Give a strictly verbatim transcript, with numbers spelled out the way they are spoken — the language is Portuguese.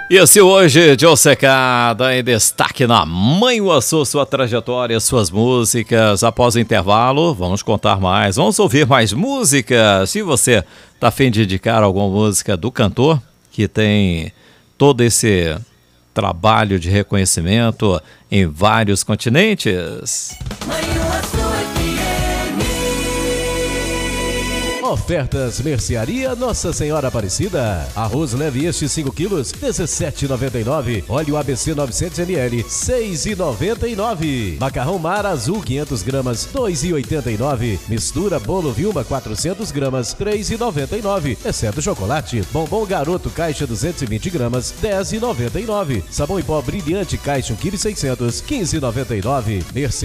E esse hoje, Joe Secada, em destaque na Manhuaçu, sua trajetória, suas músicas. Após o intervalo, vamos contar mais, vamos ouvir mais músicas. Se você está a fim de indicar alguma música do cantor, que tem todo esse trabalho de reconhecimento em vários continentes. Ofertas Mercearia Nossa Senhora Aparecida. Arroz leve este cinco quilos, dezessete reais e noventa e nove centavos. Óleo A B C novecentos mililitros, seis reais e noventa e nove centavos. Macarrão Mar Azul quinhentas gramas, dois reais e oitenta e nove centavos. Mistura Bolo Vilma quatrocentas gramas, três reais e noventa e nove centavos. Exceto chocolate. Bombom Garoto caixa duzentas e vinte gramas, dez reais e noventa e nove centavos. Sabão em pó Brilhante caixa um quilo e seiscentos, quinze reais e noventa e nove centavos.